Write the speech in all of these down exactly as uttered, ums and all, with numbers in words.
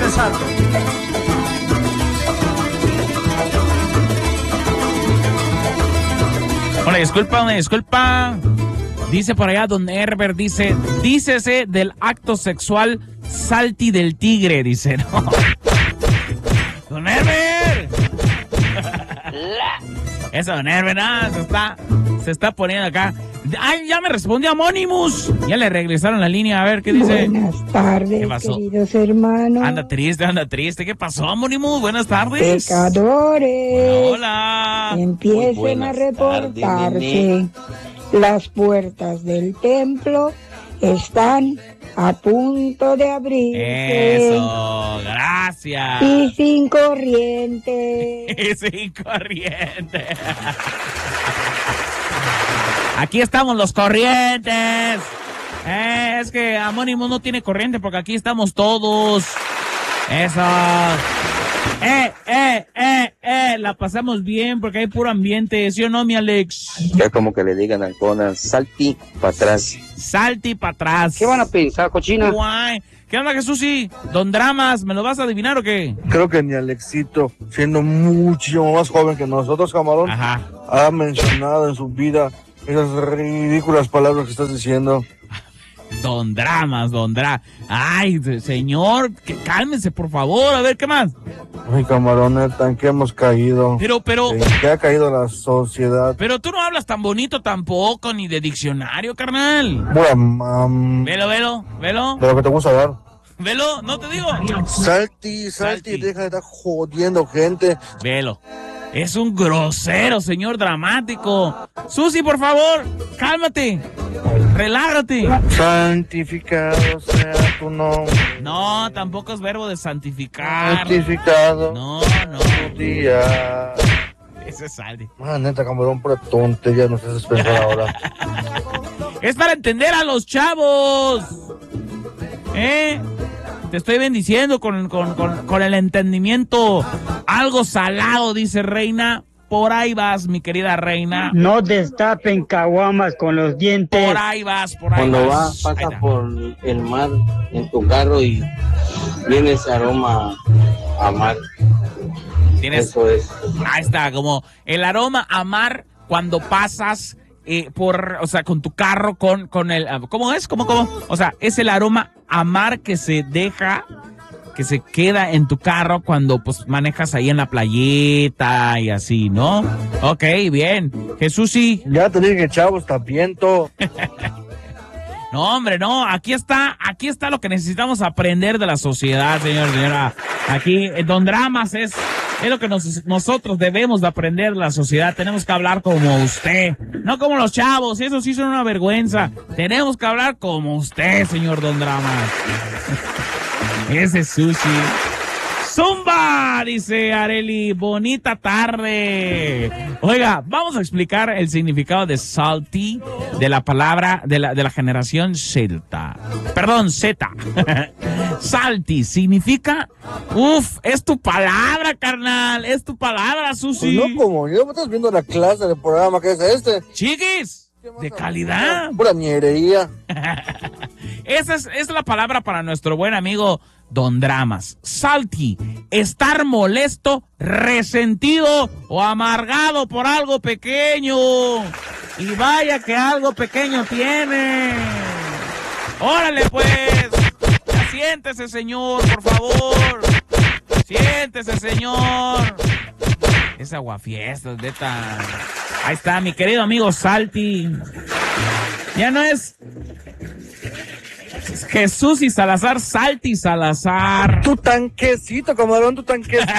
regresando. Una disculpa, una disculpa. Dice por allá Don Herbert, dice, dícese del acto sexual Salty del tigre, dice, ¿no? Don Herbert. Eso, Don Herbert, no, se está, se está poniendo acá. Ay, ya me respondió Anonymous. Ya le regresaron la línea, a ver qué dice. Buenas tardes, ¿Qué pasó? queridos hermanos. Anda triste, anda triste. ¿Qué pasó, Anonymous? Buenas tardes. Pecadores. Hola. Empiecen a reportarse. Tardes, Las puertas del templo están a punto de abrirse. Eso, gracias. Y sin corriente. Y sin corriente. Aquí estamos los corrientes. Eh, es que Anónimo no tiene corriente porque aquí estamos todos. Eso. Eh, eh, eh, eh, la pasamos bien porque hay puro ambiente, ¿sí o no, mi Alex? Ya como que le digan al Conan, salti para atrás. Salti para atrás. ¿Qué van a pensar, cochina? Guay. ¿Qué onda, Jesús? Sí, Don Dramas, ¿me lo vas a adivinar o qué? Creo que ni Alexito, siendo muchísimo más joven que nosotros, camarón, Ajá. ha mencionado en su vida esas ridículas palabras que estás diciendo. Don Dramas, Don Dra... Ay, señor, que cálmese, por favor. A ver, ¿qué más? Ay, camarón, neta, ¿en qué hemos caído? Pero, pero... ¿En qué ha caído la sociedad? Pero tú no hablas tan bonito tampoco, ni de diccionario, carnal. Pura mam... Velo, velo, velo. De lo que te gusta dar. Velo, no te digo. Salti, salti, Salti. deja de estar jodiendo gente. Velo. Es un grosero, señor dramático. Susi, por favor, cálmate. Relájate. Santificado sea tu nombre. No, tampoco es verbo de santificar. Santificado. No, no. Tu día. Ese es Saldi. Ah, neta, camarón, pura tontería nos haces pensar ahora. Es para entender a los chavos. ¿Eh? Te estoy bendiciendo con, con, con, con el entendimiento. Algo salado, dice Reina. Por ahí vas, mi querida Reina. No destapen caguamas con los dientes. Por ahí vas, por ahí Cuando va, vas. Ahí pasa está. por el mar en tu carro y viene ese aroma a mar. Tienes, Eso es. ahí está, como el aroma a mar cuando pasas eh, por, o sea, con tu carro, con, con el, ¿cómo es? ¿Cómo, cómo? O sea, es el aroma a mar que se deja, que se queda en tu carro cuando pues manejas ahí en la playeta y así, ¿no? Ok, bien. Jesús, sí. Ya te dije, chavos, está viento. No, hombre, no, aquí está, aquí está lo que necesitamos aprender de la sociedad, señor, señora. Aquí, eh, Don Dramas es, es lo que nos, nosotros debemos de aprender de la sociedad. Tenemos que hablar como usted, no como los chavos, eso sí son una vergüenza. Tenemos que hablar como usted, señor Don Dramas. Ese es Sushi. ¡Zumba! Dice Areli, bonita tarde. Oiga, vamos a explicar el significado de salty, de la palabra, de la, de la generación Z. Perdón, Z. Salty significa, uf, es tu palabra, carnal, es tu palabra, Susi. Pues no como yo, estás viendo la clase del programa que es este. Chiquis, de calidad. Pura ñerería. Esa es, es la palabra para nuestro buen amigo Don Dramas. Salty, estar molesto, resentido o amargado por algo pequeño. Y vaya que algo pequeño tiene. Órale pues. Ya siéntese, señor, por favor. Siéntese, señor. Es aguafiestas, neta. Ahí está, mi querido amigo Salty. Ya no es Jesús y Salazar, Salty Salazar. Tu tanquecito, camarón, tu tanquecito.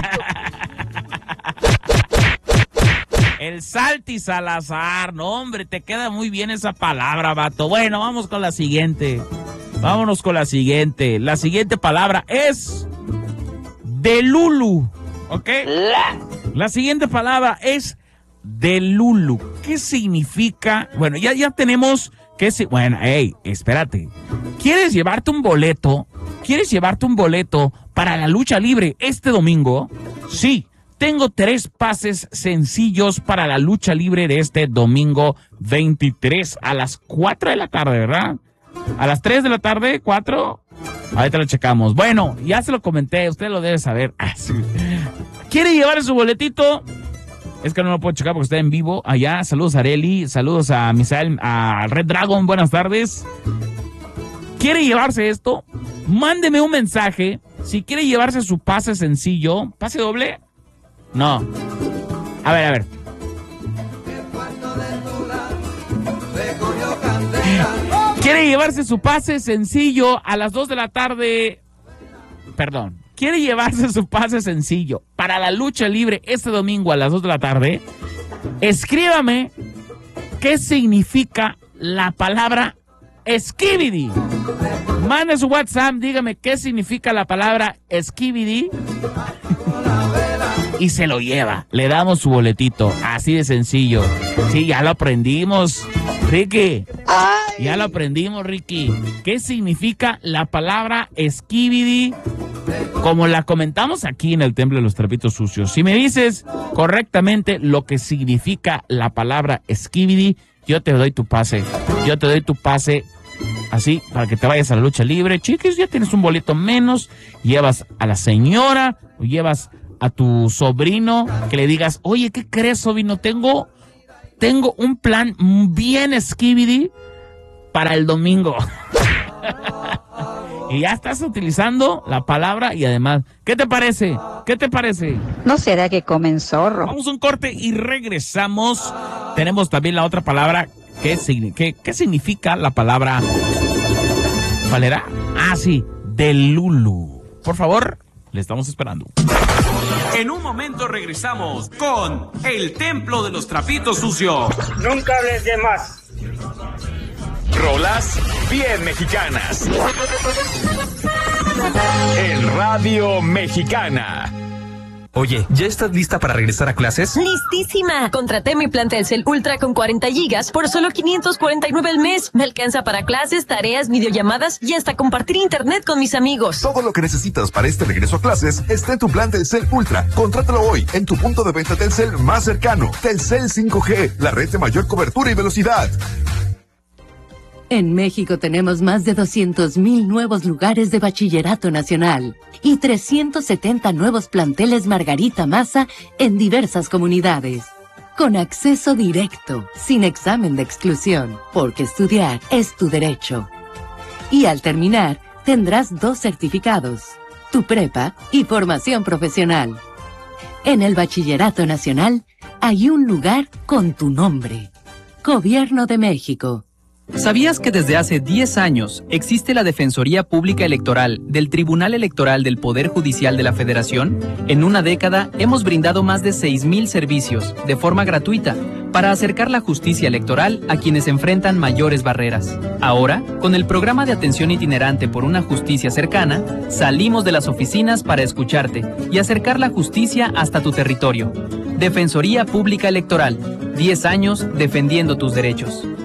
El Salty Salazar. No, hombre, te queda muy bien esa palabra, vato. Bueno, vamos con la siguiente. Vámonos con la siguiente. La siguiente palabra es Delulu. ¿Ok? La, la siguiente palabra es Delulu. ¿Qué significa? Bueno, ya, ya tenemos que si, bueno, hey, espérate. ¿Quieres llevarte un boleto? ¿Quieres llevarte un boleto para la lucha libre este domingo? Sí, tengo tres pases sencillos para la lucha libre de este domingo veintitrés a las cuatro de la tarde, ¿verdad? A las tres de la tarde, cuatro. Ahorita lo checamos. Bueno, ya se lo comenté, usted lo debe saber. Ah, sí. ¿Quiere llevar su boletito? Es que no lo puedo checar porque está en vivo allá. Saludos a Areli, saludos a Misael, a Red Dragon, buenas tardes. ¿Quiere llevarse esto? Mándeme un mensaje. Si quiere llevarse su pase sencillo, ¿pase doble? No. A ver, a ver. ¿Quiere llevarse su pase sencillo a las dos de la tarde? Perdón. ¿Quiere llevarse su pase sencillo para la lucha libre este domingo a las dos de la tarde? Escríbame qué significa la palabra Skibidi. Mande su WhatsApp, dígame qué significa la palabra Skibidi y se lo lleva. Le damos su boletito, así de sencillo. Sí, ya lo aprendimos, Ricky. Ay. Ya lo aprendimos, Ricky. ¿Qué significa la palabra Skibidi? Como la comentamos aquí en el Templo de los Trapitos Sucios. Si me dices correctamente lo que significa la palabra Skibidi, yo te doy tu pase. Yo te doy tu pase así para que te vayas a la lucha libre. Chiquis, ya tienes un boleto menos. Llevas a la señora o llevas a tu sobrino que le digas, oye, ¿qué crees, sobrino? Tengo, tengo un plan bien Skibidi para el domingo. Y ya estás utilizando la palabra y además, ¿qué te parece? ¿Qué te parece? ¿No será que comen zorro? Vamos a un corte y regresamos. Tenemos también la otra palabra. ¿Qué, qué, qué significa la palabra? ¿Cuál era? Ah, sí, Delulu. Por favor, le estamos esperando. En un momento regresamos con el Templo de los Trapitos Sucios. Nunca hables de más. Rolas bien mexicanas. En Radio Mexicana. Oye, ¿ya estás lista para regresar a clases? ¡Listísima! Contraté mi plan Telcel Ultra con cuarenta gigas por solo quinientos cuarenta y nueve al mes. Me alcanza para clases, tareas, videollamadas y hasta compartir internet con mis amigos. Todo lo que necesitas para este regreso a clases está en tu plan Telcel Ultra. Contrátalo hoy en tu punto de venta Telcel más cercano. Telcel cinco G, la red de mayor cobertura y velocidad. En México tenemos más de doscientos mil nuevos lugares de bachillerato nacional y trescientos setenta nuevos planteles Margarita Maza en diversas comunidades. Con acceso directo, sin examen de exclusión, porque estudiar es tu derecho. Y al terminar, tendrás dos certificados, tu prepa y formación profesional. En el bachillerato nacional hay un lugar con tu nombre. Gobierno de México. ¿Sabías que desde hace diez años existe la Defensoría Pública Electoral del Tribunal Electoral del Poder Judicial de la Federación? En una década hemos brindado más de seis mil servicios de forma gratuita para acercar la justicia electoral a quienes enfrentan mayores barreras. Ahora, con el programa de atención itinerante por una justicia cercana, salimos de las oficinas para escucharte y acercar la justicia hasta tu territorio. Defensoría Pública Electoral, diez años defendiendo tus derechos.